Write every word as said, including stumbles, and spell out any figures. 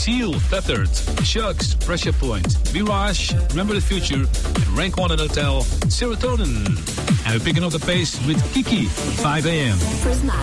Seal, Tethered, Shucks, Pressure Point, Mirage, Remember the Future, Rank One and Hotel, Serotonin. And we're picking up the pace with Kiki, five a.m.